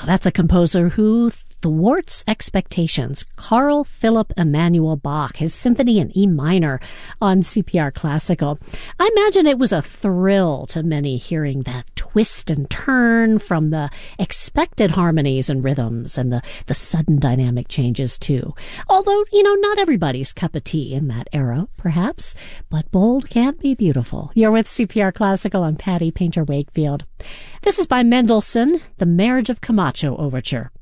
That's a composer who thwarts expectations. Carl Philipp Emanuel Bach, his symphony in E minor on CPR Classical. I imagine it was a thrill to many hearing that twist and turn from the expected harmonies and rhythms and the sudden dynamic changes too. Although, not everybody's cup of tea in that era, perhaps, but bold can be beautiful. You're with CPR Classical. I'm Patty Painter Wakefield. This is by Mendelssohn, the Marriage of Camacho Overture.